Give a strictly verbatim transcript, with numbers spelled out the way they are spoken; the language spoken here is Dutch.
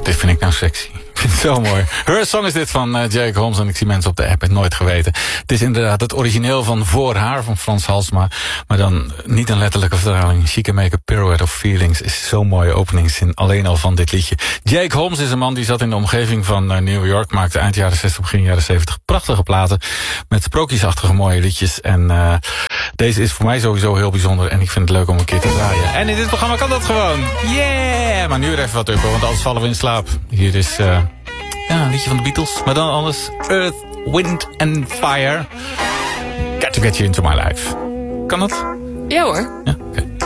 dit vind ik nou sexy. Ik vind het zo mooi. Her Song is dit van uh, Jake Holmes. En ik zie mensen op de app het nooit geweten. Het is inderdaad het origineel van Voor Haar van Frans Halsema. Maar dan niet een letterlijke vertaling. She Can Make a Pirouette of Feelings is zo'n mooie openingszin. Alleen al van dit liedje. Jake Holmes is een man die zat in de omgeving van uh, New York. Maakte eind jaren zestig, begin jaren zeventig prachtige platen. Met sprookjesachtige mooie liedjes. En uh, deze is voor mij sowieso heel bijzonder. En ik vind het leuk om een keer te draaien. En in dit programma kan dat gewoon. Yeah! Maar nu weer even wat upper, want anders vallen we in slaap. Hier is... Uh, Ja, een liedje van de Beatles. Maar dan anders Earth, Wind and Fire. Got to get you into my life. Kan dat? Ja hoor. Ja, oké. Okay.